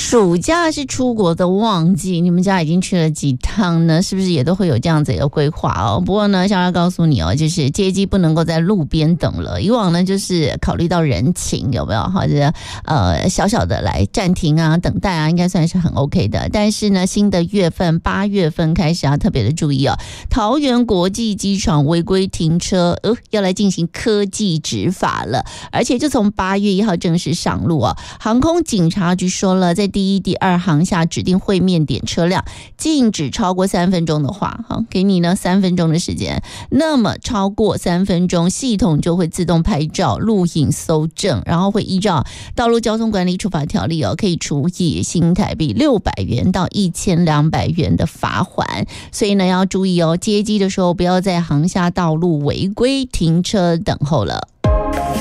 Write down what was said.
暑假是出国的旺季，你们家已经去了几趟呢？是不是也都会有这样子一个规划哦？不过呢，想要告诉你哦，就是接机不能够在路边等了。以往呢，就是考虑到人情有没有，或者小小的来暂停啊、等待啊，应该算是很 OK 的。但是呢，新的月份8月份开始要特别的注意哦，桃园国际机场违规停车，要来进行科技执法了，而且就从8月1号正式上路哦。航空警察局说了，在第1、第2航厦指定会面点车辆禁止超过3分钟的话，好，给你呢3分钟的时间，那么超过3分钟，系统就会自动拍照、录影、搜证，然后会依照道路交通管理处罚条例可以处以新台币600元到1200元的罚款。所以呢，要注意哦，接机的时候不要在航厦道路违规停车等候了。